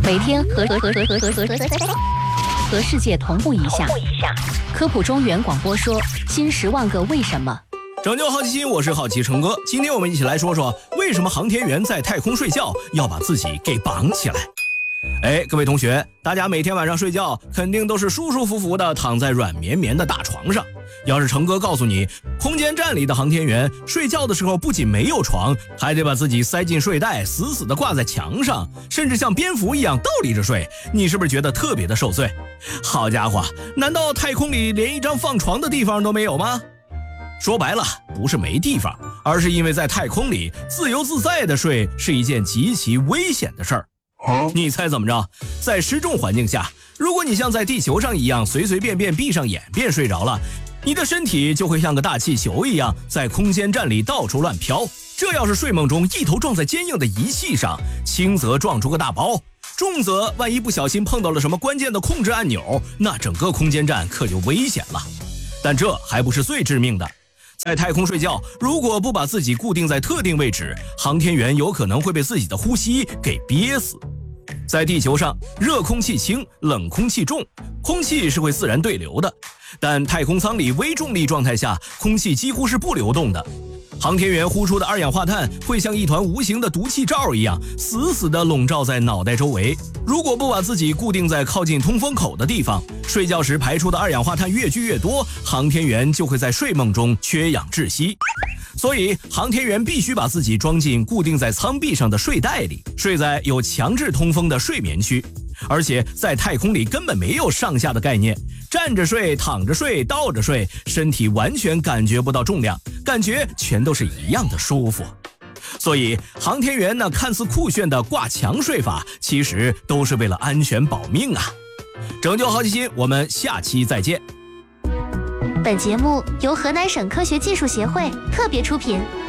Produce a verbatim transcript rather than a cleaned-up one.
每天和和和和和和和和和世界同步一下。科普中原广播说新十万个为什么。 拯救好奇心，我是好奇成哥。今天我们一起来说说为什么航天员在太空睡觉要把自己给绑起来。哎，各位同学，大家每天晚上睡觉肯定都是舒舒服服的躺在软绵绵的大床上。要是成哥告诉你，空间站里的航天员睡觉的时候不仅没有床，还得把自己塞进睡袋，死死的挂在墙上，甚至像蝙蝠一样倒立着睡，你是不是觉得特别的受罪？好家伙，难道太空里连一张放床的地方都没有吗？说白了，不是没地方，而是因为在太空里自由自在的睡是一件极其危险的事儿。你猜怎么着？在失重环境下，如果你像在地球上一样随随便便闭上眼便睡着了，你的身体就会像个大气球一样在空间站里到处乱飘。这要是睡梦中一头撞在坚硬的仪器上，轻则撞出个大包，重则万一不小心碰到了什么关键的控制按钮，那整个空间站可就危险了。但这还不是最致命的。在太空睡觉，如果不把自己固定在特定位置，航天员有可能会被自己的呼吸给憋死。在地球上，热空气轻，冷空气重，空气是会自然对流的，但太空舱里微重力状态下，空气几乎是不流动的。航天员呼出的二氧化碳会像一团无形的毒气罩一样，死死地笼罩在脑袋周围。如果不把自己固定在靠近通风口的地方，睡觉时排出的二氧化碳越聚越多，航天员就会在睡梦中缺氧窒息。所以航天员必须把自己装进固定在舱壁上的睡袋里，睡在有强制通风的睡眠区。而且在太空里根本没有上下的概念，站着睡、躺着睡、倒着睡，身体完全感觉不到重量，感觉全都是一样的舒服。所以航天员那看似酷炫的挂墙睡法，其实都是为了安全保命啊。拯救好奇心，我们下期再见。 本节目由河南省科学技术协会特别出品。